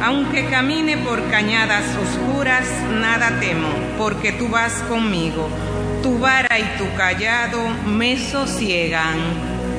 Aunque camine por cañadas oscuras, nada temo, porque tú vas conmigo. Tu vara y tu cayado me sosiegan.